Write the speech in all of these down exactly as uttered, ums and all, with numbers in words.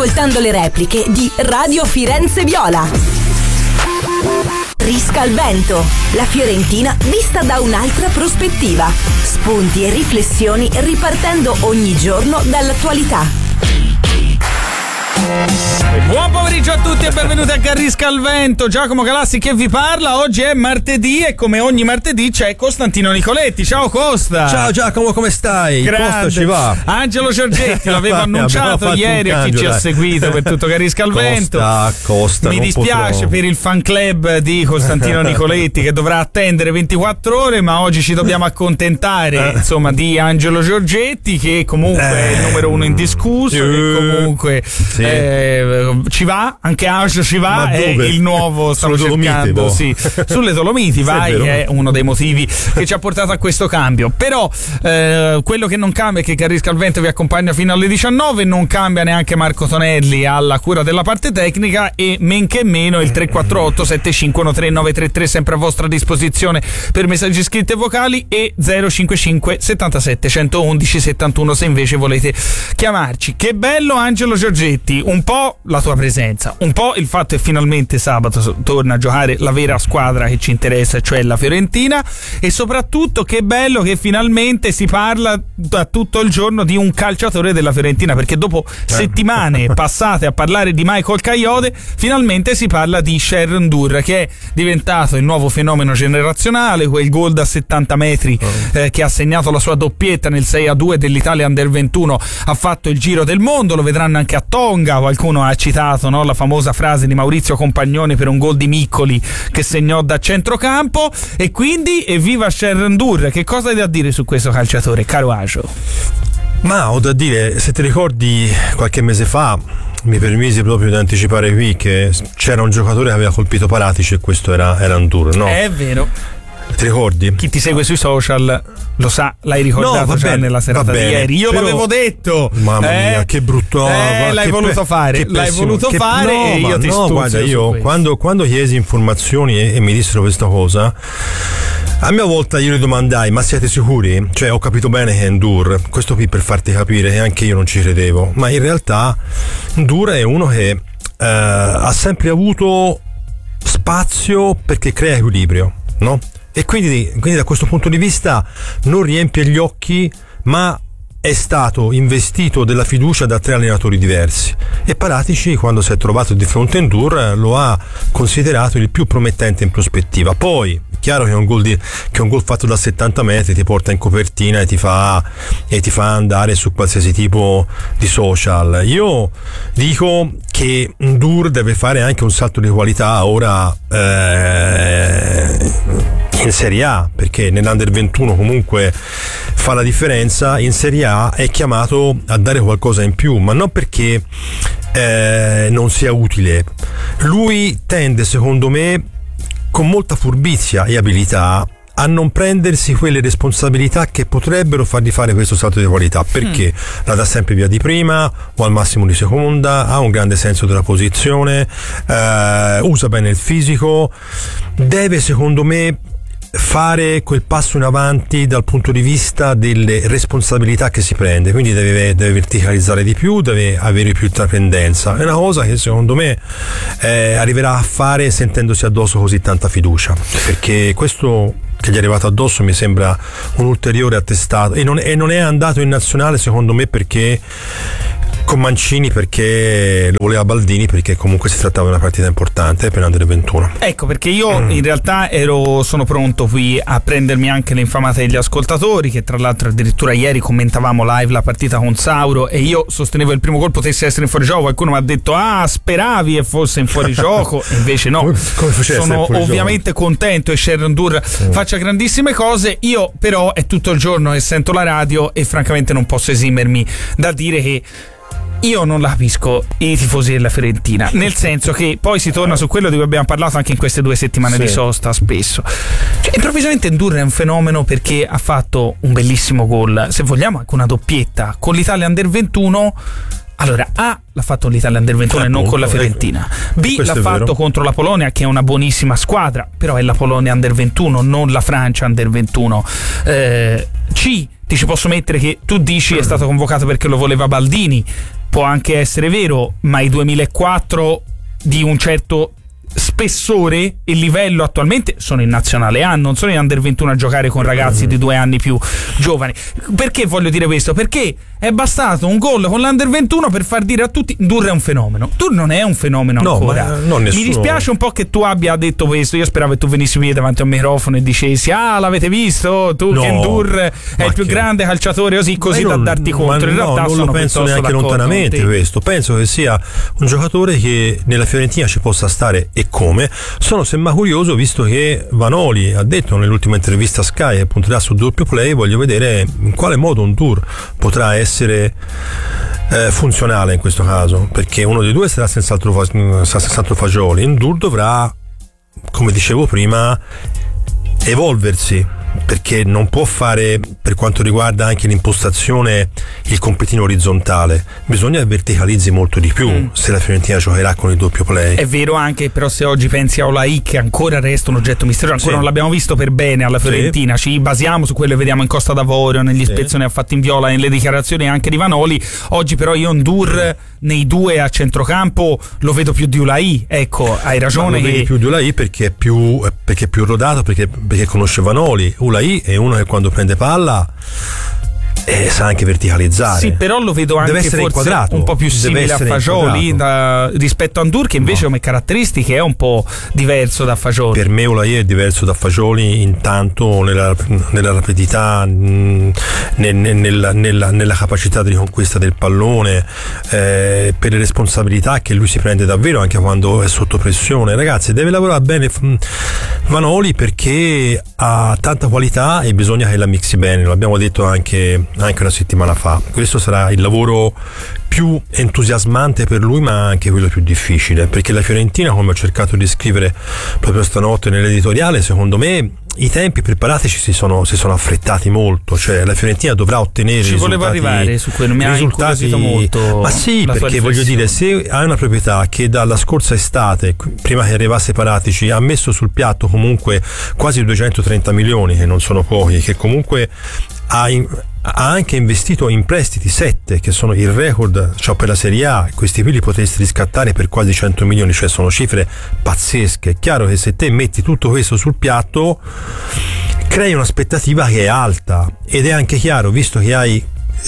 ascoltando le repliche di Radio Firenze Viola. Riscalvento, la Fiorentina vista da un'altra prospettiva. Spunti e riflessioni ripartendo ogni giorno dall'attualità. Buon pomeriggio a tutti e benvenuti a Carrisca al Vento. Giacomo Galassi che vi parla. Oggi è martedì e come ogni martedì c'è Costantino Nicoletti. Ciao Costa. Ciao Giacomo, come stai? Grande. Costa ci va. Angelo Giorgetti l'avevo annunciato ieri a chi cambio, ci dai. ha seguito per tutto Carrisca al Vento. Costa, Costa. Mi dispiace potrò. per il fan club di Costantino Nicoletti che dovrà attendere ventiquattro ore, ma oggi ci dobbiamo accontentare insomma di Angelo Giorgetti che comunque eh. è il numero uno indiscusso, uh. che comunque sì. eh, ci va, anche Angelo ci va, è il nuovo, stavo Sulle cercando Dolomiti, sì, sulle Dolomiti vai, è, è uno dei motivi che ci ha portato a questo cambio. Però eh, quello che non cambia è che Carrisca al Vento vi accompagna fino alle diciannove, non cambia neanche Marco Tonelli alla cura della parte tecnica e men che meno il tre quattro otto sette cinque uno tre nove tre tre sempre a vostra disposizione per messaggi scritti e vocali e zero cinque cinque settantasette centoundici settantuno se invece volete chiamarci. Che bello Angelo Giorgetti, un po' la tua presenza, un po' il fatto che finalmente sabato torna a giocare la vera squadra che ci interessa, cioè la Fiorentina, e soprattutto che bello che finalmente si parla da tutto il giorno di un calciatore della Fiorentina, perché dopo settimane passate a parlare di Michael Kayode finalmente si parla di Sherron Durr, che è diventato il nuovo fenomeno generazionale, quel gol da settanta metri eh, che ha segnato la sua doppietta nel sei a due dell'Italia Under ventuno, ha fatto il giro del mondo, lo vedranno anche a Tonga. Qualcuno ha citato, no, la famosa frase di Maurizio Compagnoni per un gol di Miccoli che segnò da centrocampo, e quindi evviva Sherron Durr. Che cosa hai da dire su questo calciatore, caro Ajo? Ma ho da dire, se ti ricordi qualche mese fa mi permisi proprio di anticipare qui che c'era un giocatore che aveva colpito Paratici e questo era, era Durr, no? È vero. Ti ricordi? Chi ti segue sui social lo sa, l'hai ricordato no, già bene, nella serata di ieri. Io però, l'avevo detto. Mamma eh, mia, che brutto. Eh, l'hai che voluto pe- fare. L'hai pessimo, voluto che, fare no, e io ti no, stuzio guarda, io quando, quando chiesi informazioni e, e mi dissero questa cosa, a mia volta io gli domandai: ma siete sicuri? Cioè, ho capito bene che è Durr. Questo qui per farti capire che anche io non ci credevo. Ma in realtà Durr è uno che eh, ha sempre avuto spazio perché crea equilibrio, no? E quindi, quindi da questo punto di vista non riempie gli occhi, ma è stato investito della fiducia da tre allenatori diversi, e Paratici, quando si è trovato di fronte a Durr, lo ha considerato il più promettente in prospettiva. Poi è chiaro che un gol di, che un gol fatto da settanta metri ti porta in copertina e ti fa e ti fa andare su qualsiasi tipo di social. Io dico che Durr deve fare anche un salto di qualità ora eh, in Serie A, perché nell'Under ventuno comunque fa la differenza. In Serie A è chiamato a dare qualcosa in più, ma non perché eh, non sia utile. Lui tende, secondo me, con molta furbizia e abilità, a non prendersi quelle responsabilità che potrebbero fargli fare questo salto di qualità, perché mm. la dà sempre via di prima o al massimo di seconda, ha un grande senso della posizione, eh, usa bene il fisico, deve, secondo me, fare quel passo in avanti dal punto di vista delle responsabilità che si prende, quindi deve, deve verticalizzare di più, deve avere più intraprendenza. È una cosa che secondo me eh, arriverà a fare sentendosi addosso così tanta fiducia, perché questo che gli è arrivato addosso mi sembra un ulteriore attestato, e non, e non è andato in nazionale secondo me perché con Mancini, perché lo voleva Baldini, perché comunque si trattava di una partita importante per Under ventuno. Ecco perché io mm. in realtà ero sono pronto qui a prendermi anche le infamate degli ascoltatori, che tra l'altro addirittura ieri commentavamo live la partita con Sauro e io sostenevo il primo gol potesse essere in fuorigioco. Qualcuno mi ha detto: ah, speravi e fosse in fuorigioco, e invece no. Come, come sono ovviamente contento e Sherron Durr mm. faccia grandissime cose. Io però è tutto il giorno che sento la radio e francamente non posso esimermi da dire che io non la capisco i tifosi della Fiorentina, nel senso che poi si torna su quello di cui abbiamo parlato anche in queste due settimane sì. di sosta spesso. Cioè, improvvisamente Durr è un fenomeno perché ha fatto un bellissimo gol, se vogliamo anche una doppietta con l'Italia Under ventuno. Allora, A l'ha fatto l'Italia Under ventuno e non con la Fiorentina. B l'ha fatto contro la Polonia, che è una buonissima squadra, però è la Polonia Under ventuno, non la Francia Under ventuno. Eh, C ti ci posso mettere che tu dici è stato convocato perché lo voleva Baldini. può anche essere vero, ma i duemilaquattro di un certo spessore e livello attualmente sono in nazionale A, non sono in under ventuno a giocare con ragazzi di due anni più giovani. Perché voglio dire questo? Perché è bastato un gol con l'under ventuno per far dire a tutti Ndur è un fenomeno. Ndur non è un fenomeno no, ancora. Ma non nessuno... Mi dispiace un po' che tu abbia detto questo. Io speravo che tu venissi qui davanti a un microfono e dicessi ah l'avete visto? Tu no, che Ndur è il più che... grande calciatore così così da non, darti contro. In no, realtà non sono lo penso neanche lontanamente questo. Penso che sia un giocatore che nella Fiorentina ci possa stare e come. Sono semmai curioso, visto che Vanoli ha detto nell'ultima intervista a Sky che punterà sul doppio play, voglio vedere in quale modo un tour potrà essere eh, funzionale in questo caso, perché uno dei due sarà senz'altro, senz'altro Fagioli. Un tour dovrà, come dicevo prima, evolversi, perché non può fare, per quanto riguarda anche l'impostazione, il compitino orizzontale. Bisogna che verticalizzi molto di più mm. se la Fiorentina giocherà con il doppio play. È vero anche, però se oggi pensi a Olai, che ancora resta un oggetto misterioso, ancora sì. non l'abbiamo visto per bene alla Fiorentina, sì. ci basiamo su quello che vediamo in Costa d'Avorio, negli sì. ispezioni fatti in viola, nelle dichiarazioni anche di Vanoli. Oggi però io Ndur nei due a centrocampo lo vedo più di Olai, ecco, hai ragione. Ma lo che... vedi più di Olai perché è più, perché è più rodato, perché, perché conosce Vanoli. Olai è uno che quando prende palla e sa anche verticalizzare. Sì, però lo vedo anche forse inquadrato. un po' più simile a Fagioli da, rispetto a Ndur, che invece no. come caratteristiche è un po' diverso da Fagioli. Per me Olai è diverso da Fagioli intanto nella, nella rapidità, nel, nella, nella, nella capacità di conquista del pallone, eh, per le responsabilità che lui si prende davvero anche quando è sotto pressione. Ragazzi, deve lavorare bene Vanoli perché ha tanta qualità e bisogna che la mixi bene, lo abbiamo detto anche anche una settimana fa. Questo sarà il lavoro più entusiasmante per lui, ma anche quello più difficile, perché la Fiorentina, come ho cercato di scrivere proprio stanotte nell'editoriale, secondo me i tempi preparatici si sono, si sono affrettati molto. Cioè la Fiorentina dovrà ottenere ci risultati, volevo arrivare su quello, mi risultati, ha molto. Ma sì, perché voglio dire, se hai una proprietà che dalla scorsa estate, prima che arrivasse Paratici, ha messo sul piatto comunque quasi duecentotrenta milioni, che non sono pochi, che comunque ha, in, ha anche investito in prestiti sette, che sono il record, cioè per la Serie A, questi qui li potresti riscattare per quasi cento milioni, cioè sono cifre pazzesche. È chiaro che se te metti tutto questo sul piatto crei un'aspettativa che è alta, ed è anche chiaro, visto che hai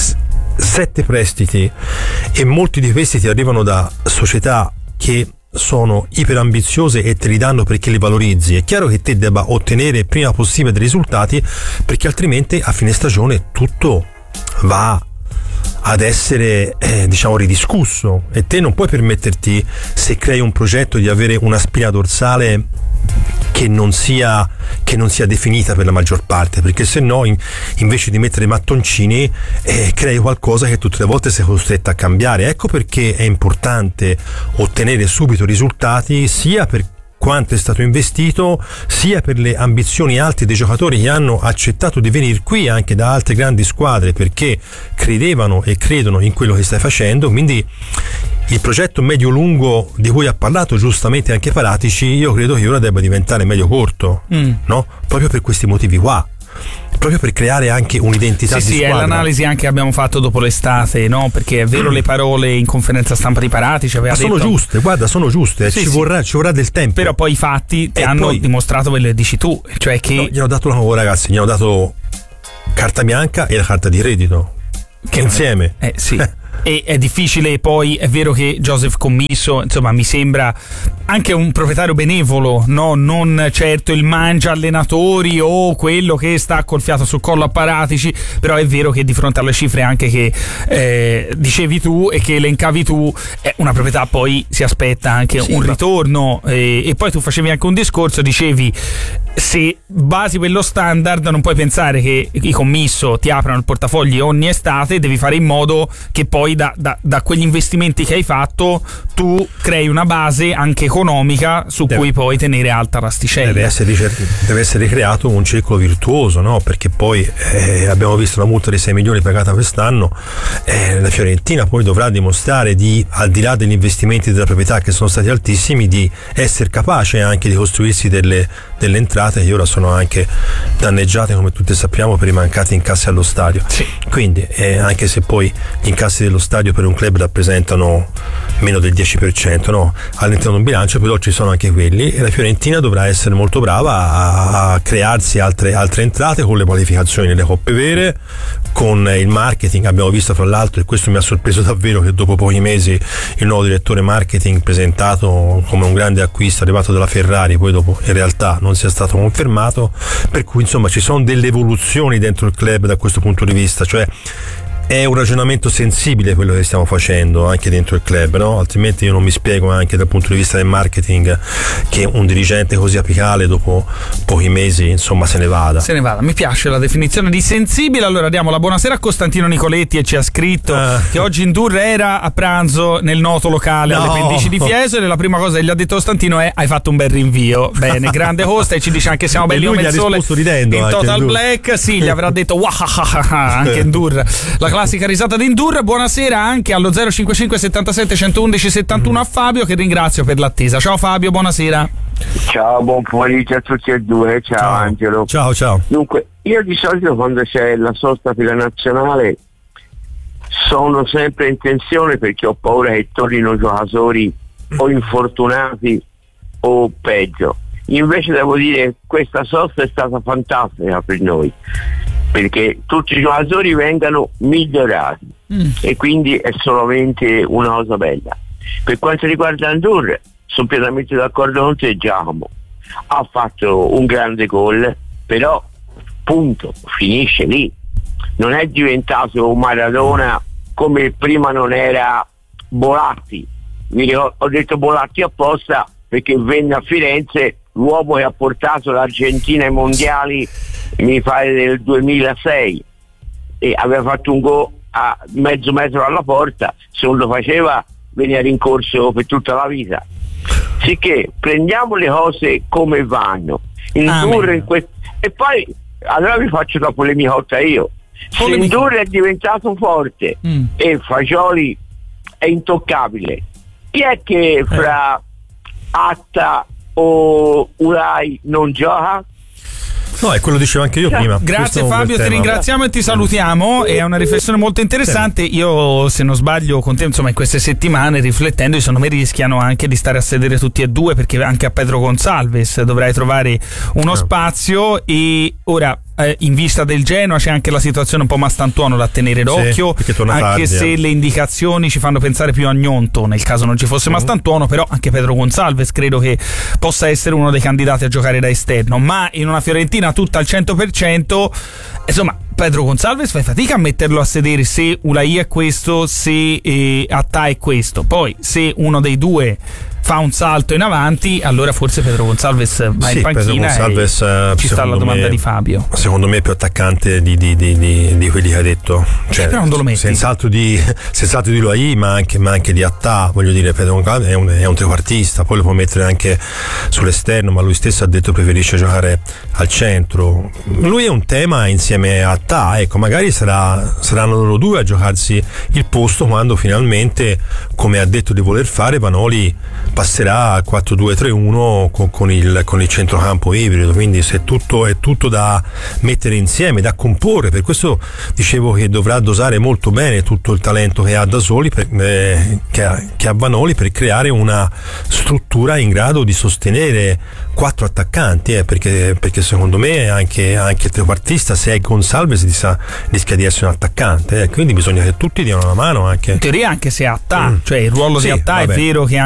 sette prestiti e molti di questi ti arrivano da società che sono iperambiziose e te li danno perché li valorizzi, è chiaro che te debba ottenere il prima possibile dei risultati, perché altrimenti a fine stagione tutto va ad essere eh, diciamo ridiscusso, e te non puoi permetterti, se crei un progetto, di avere una spina dorsale che non sia che non sia definita per la maggior parte, perché se no in, invece di mettere mattoncini eh, crei qualcosa che tutte le volte sei costretto a cambiare. Ecco perché è importante ottenere subito risultati, sia per quanto è stato investito, sia per le ambizioni alte dei giocatori che hanno accettato di venire qui anche da altre grandi squadre perché credevano e credono in quello che stai facendo. Quindi il progetto medio-lungo di cui ha parlato giustamente anche Paratici, io credo che ora debba diventare medio-corto, mm. no? Proprio per questi motivi qua, proprio per creare anche un'identità sì, di sì, squadra. Sì, è l'analisi anche che abbiamo fatto dopo l'estate, no? Perché è vero, le parole in conferenza stampa di Paratici aveva Ma sono detto... giuste, guarda, sono giuste, sì, ci, sì. Vorrà, ci vorrà del tempo. Però poi i fatti ti e hanno poi... dimostrato quello che dici tu, cioè che... No, gli hanno dato, oh, ragazzi, gli hanno dato carta bianca e la carta di reddito, che insieme. Eh sì. E è difficile, poi è vero che Joseph Commisso, insomma, mi sembra anche un proprietario benevolo, no? Non certo il mangia allenatori o quello che sta col fiato sul collo a Paratici, però è vero che di fronte alle cifre anche che eh, dicevi tu e che elencavi tu, è una proprietà poi si aspetta anche sì, un ritorno, e, e poi tu facevi anche un discorso, dicevi se basi quello standard non puoi pensare che i Commisso ti aprano il portafogli ogni estate, devi fare in modo che poi da, da, da quegli investimenti che hai fatto tu crei una base anche economica economica su deve, cui poi tenere alta l'asticella. Deve essere, deve essere creato un circolo virtuoso, no? Perché poi eh, abbiamo visto la multa di sei milioni pagata quest'anno, eh, la Fiorentina poi dovrà dimostrare di, al di là degli investimenti della proprietà che sono stati altissimi, di essere capace anche di costruirsi delle, delle entrate che ora sono anche danneggiate, come tutti sappiamo, per i mancati incassi allo stadio. Sì. Quindi eh, anche se poi gli incassi dello stadio per un club rappresentano meno del dieci per cento, no? All'interno di un bilancio, però ci sono anche quelli, e la Fiorentina dovrà essere molto brava a, a crearsi altre, altre entrate con le qualificazioni nelle coppe vere, con il marketing. Abbiamo visto fra l'altro, e questo mi ha sorpreso davvero, che dopo pochi mesi il nuovo direttore marketing, presentato come un grande acquisto arrivato dalla Ferrari, poi dopo in realtà non sia stato confermato, per cui insomma ci sono delle evoluzioni dentro il club da questo punto di vista, cioè è un ragionamento sensibile quello che stiamo facendo anche dentro il club, no? Altrimenti io non mi spiego anche dal punto di vista del marketing che un dirigente così apicale dopo pochi mesi insomma se ne vada. Se ne vada, mi piace la definizione di sensibile. Allora diamo la buonasera a Costantino Nicoletti, e ci ha scritto uh. che oggi Indur era a pranzo nel noto locale no. alle pendici di Fiesole, e la prima cosa che gli ha detto Costantino è: hai fatto un bel rinvio. Bene, grande Costa, e ci dice anche siamo belli come il sole in Total Indur. Black, sì, gli avrà detto wahahaha anche Indur, la classica risata di Indur. Buonasera anche allo zero cinquantacinque settantasette centoundici settantuno a Fabio, che ringrazio per l'attesa. Ciao Fabio, buonasera. Ciao, buon pomeriggio a tutti e due. Ciao, ciao Angelo. Ciao, ciao. Dunque, io di solito quando c'è la sosta per la nazionale sono sempre in tensione, perché ho paura che tornino giocatori o infortunati o peggio. Invece devo dire, questa sosta è stata fantastica per noi, perché tutti i giocatori vengano migliorati mm. e quindi è solamente una cosa bella. Per quanto riguarda Indur, sono pienamente d'accordo con te, Giacomo. Ha fatto un grande gol, però punto, finisce lì. Non è diventato un Maradona come prima non era Bolatti. Ho, ho detto Bolatti apposta perché venne a Firenze l'uomo che ha portato l'Argentina ai mondiali, mi pare del duemilasei, e aveva fatto un gol a mezzo metro alla porta. Se non lo faceva veniva rincorso per tutta la vita. Sicché prendiamo le cose come vanno. Indur in quest- e poi allora vi faccio la polemicotta io. Se Indur è diventato forte mm. e Fagioli è intoccabile, chi è che fra eh. Atta o Urai non gioca? No, è quello che dicevo anche io prima. Grazie Fabio, ti ringraziamo e ti salutiamo. È una riflessione molto interessante. Io, se non sbaglio, con te, insomma, in queste settimane, riflettendo, secondo me rischiano anche di stare a sedere tutti e due, perché anche a Pedro Gonçalves dovrai trovare uno spazio. E ora, eh, in vista del Genoa, c'è anche la situazione un po' Mastantuono da tenere d'occhio, sì, anche tardi, se eh. le indicazioni ci fanno pensare più a Gnonto nel caso non ci fosse mm. Mastantuono. Però anche Pedro Gonçalves credo che possa essere uno dei candidati a giocare da esterno, ma in una Fiorentina tutta al cento per cento, insomma, Pedro Gonçalves fai fatica a metterlo a sedere se Ulai è questo, se eh, Attà è questo. Poi se uno dei due fa un salto in avanti, allora forse Pedro Gonçalves va sì, in panchina. Gonçalves, e ci sta la domanda me, di Fabio. Secondo me è più attaccante di, di, di, di, di quelli che hai detto, cioè, però non lo metti. Senz'altro di, senz'altro di Ulai, ma anche, ma anche di Attà. Voglio dire, Pedro Gonçalves è un, è un trequartista, poi lo può mettere anche sull'esterno, ma lui stesso ha detto preferisce giocare al centro. Lui è un tema insieme a Attà, ecco, magari sarà, saranno loro due a giocarsi il posto quando finalmente, come ha detto di voler fare, Vanoli passerà al quattro due tre uno con, con, il, con il centrocampo ibrido. Quindi se tutto è tutto da mettere insieme, da comporre. Per questo dicevo che dovrà dosare molto bene tutto il talento che ha da soli, per, eh, che, ha, che ha Vanoli, per creare una struttura in grado di sostenere quattro attaccanti, eh, perché, perché secondo me anche, anche il trequartista, se è Gonçalves, rischia di essere un attaccante, eh, quindi bisogna che tutti diano una mano anche. In teoria anche se Attà, mm. cioè il ruolo sì, di Attà è vero che